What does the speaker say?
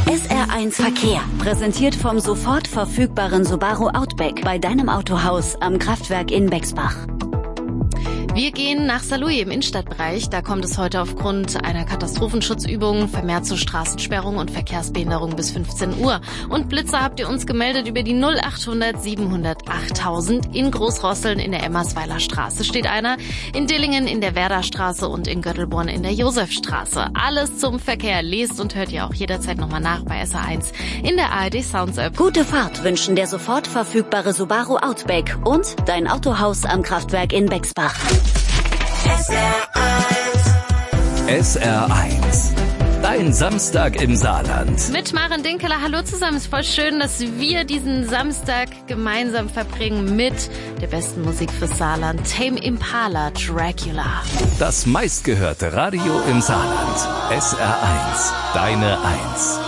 SR1 Verkehr, präsentiert vom sofort verfügbaren Subaru Outback bei deinem Autohaus am Kraftwerk in Bexbach. Wir gehen nach Saarlouis im Innenstadtbereich. Da kommt es heute aufgrund einer Katastrophenschutzübung vermehrt zu Straßensperrungen und Verkehrsbehinderungen bis 15 Uhr. Und Blitzer habt ihr uns gemeldet über die 0800 700 8000. In Großrosseln in der Emmersweiler Straße steht einer, in Dillingen in der Werderstraße und in Göttelborn in der Josefstraße. Alles zum Verkehr lest und hört ihr auch jederzeit nochmal nach bei SR1 in der ARD Sounds App. Gute Fahrt wünschen der sofort verfügbare Subaru Outback und dein Autohaus am Kraftwerk in Bexbach. SR1, dein Samstag im Saarland. Mit Maren Dinkeler, hallo zusammen. Es ist voll schön, dass wir diesen Samstag gemeinsam verbringen mit der besten Musik fürs Saarland. Tame Impala, Dracula. Das meistgehörte Radio im Saarland. SR1, deine Eins.